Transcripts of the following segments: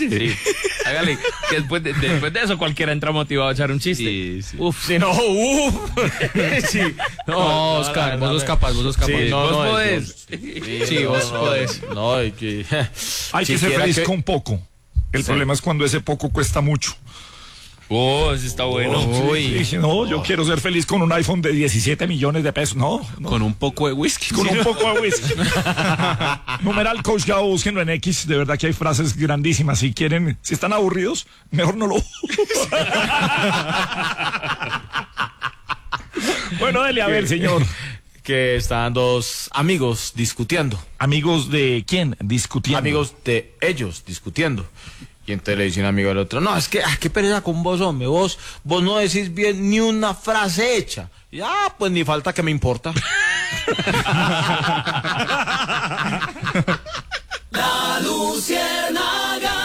chiste. Sí, hágale, que después de eso cualquiera entra motivado a echar un chiste. Sí, sí. Uf, sí, no, uf. Sí. No, Oscar, vos sos capaz, vos sos capaz. Sí, No, vos no, podés. Sí, vos podés. No, hay que... Hay que ser feliz con poco. El problema es cuando ese poco cuesta mucho. Oh, ese está bueno. Sí, sí, no, yo quiero ser feliz con un iPhone de 17 millones de pesos. No. Con un poco de whisky. Con un poco de whisky. Numeral Coach Gabo, búsquenlo en X. De verdad que hay frases grandísimas. Si quieren, si están aburridos, mejor no lo usen. Bueno, dele a ver, señor. Que están dos amigos discutiendo. ¿Amigos de quién? Discutiendo. Amigos de ellos discutiendo. Y entonces le dice un amigo al otro, no, es que, qué pereza con vos, hombre, vos no decís bien ni una frase hecha. Y, pues ni falta que me importa. La Luciérnaga.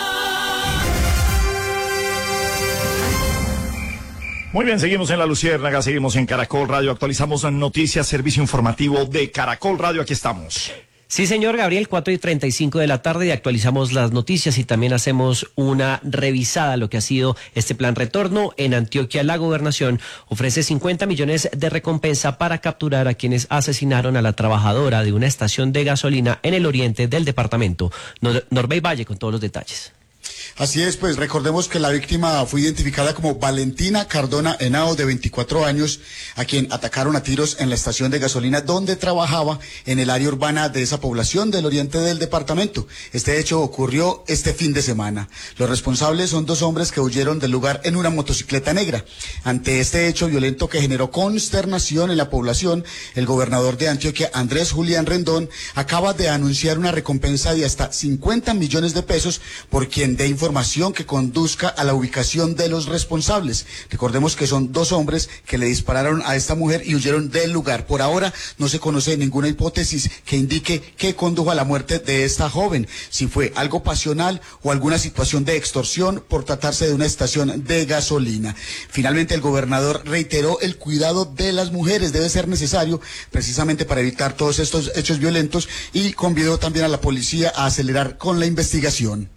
Muy bien, seguimos en La Luciérnaga, seguimos en Caracol Radio, actualizamos noticias, servicio informativo de Caracol Radio, aquí estamos. Sí, señor Gabriel, 4:35 de la tarde y actualizamos las noticias y también hacemos una revisada a lo que ha sido este plan retorno. En Antioquia, la gobernación ofrece 50 millones de recompensa para capturar a quienes asesinaron a la trabajadora de una estación de gasolina en el oriente del departamento. Norbey Valle con todos los detalles. Así es, pues recordemos que la víctima fue identificada como Valentina Cardona Henao, de 24 años, a quien atacaron a tiros en la estación de gasolina donde trabajaba en el área urbana de esa población del oriente del departamento. Este hecho ocurrió este fin de semana. Los responsables son dos hombres que huyeron del lugar en una motocicleta negra. Ante este hecho violento que generó consternación en la población, el gobernador de Antioquia, Andrés Julián Rendón, acaba de anunciar una recompensa de hasta 50 millones de pesos por quien dé información que conduzca a la ubicación de los responsables. Recordemos que son dos hombres que le dispararon a esta mujer y huyeron del lugar. Por ahora no se conoce ninguna hipótesis que indique qué condujo a la muerte de esta joven, si fue algo pasional o alguna situación de extorsión por tratarse de una estación de gasolina. Finalmente el gobernador reiteró el cuidado de las mujeres debe ser necesario precisamente para evitar todos estos hechos violentos y convidó también a la policía a acelerar con la investigación.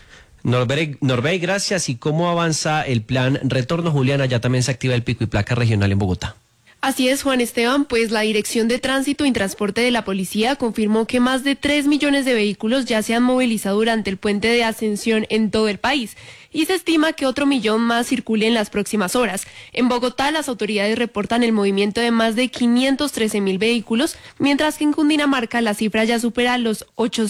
Norbey, gracias. ¿Y cómo avanza el plan retorno, Juliana? Ya también se activa el pico y placa regional en Bogotá. Así es, Juan Esteban, pues la Dirección de Tránsito y Transporte de la Policía confirmó que más de 3 millones de vehículos ya se han movilizado durante el puente de Ascensión en todo el país y se estima que otro 1 millón más circule en las próximas horas. En Bogotá, las autoridades reportan el movimiento de más de 513.000 vehículos, mientras que en Cundinamarca la cifra ya supera los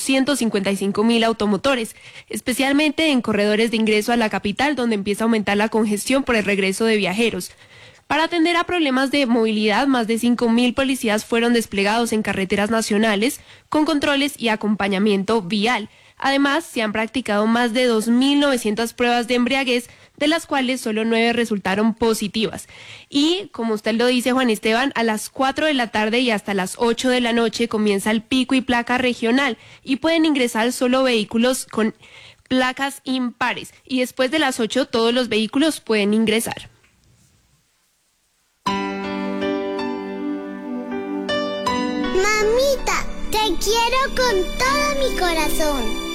855.000 automotores, especialmente en corredores de ingreso a la capital, donde empieza a aumentar la congestión por el regreso de viajeros. Para atender a problemas de movilidad, más de 5.000 policías fueron desplegados en carreteras nacionales con controles y acompañamiento vial. Además, se han practicado más de 2.900 pruebas de embriaguez, de las cuales solo 9 resultaron positivas. Y, como usted lo dice, Juan Esteban, a las 4 de la tarde y hasta las 8 de la noche comienza el pico y placa regional y pueden ingresar solo vehículos con placas impares. Y después de las 8 todos los vehículos pueden ingresar. Mamita, te quiero con todo mi corazón.